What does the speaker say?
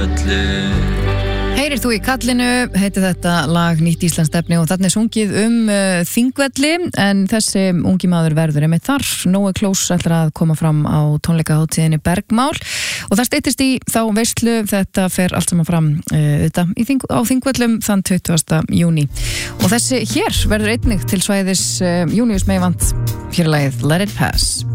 Heyrir þú í kallinu, heitir þetta lag Nýtt íslenskt efni og þarna sungið Þingvelli en þessi ungi maður verður einmitt þar. Nói Close ætlar að koma fram á tónleikahátíðinni Bergmál og það styttist í þá veislu, þetta fer allt saman fram á Þingvellum þann 20. júní og þessi hér verður einnig til svæðis Júníus Meyvant, hér er lagið Let It Pass.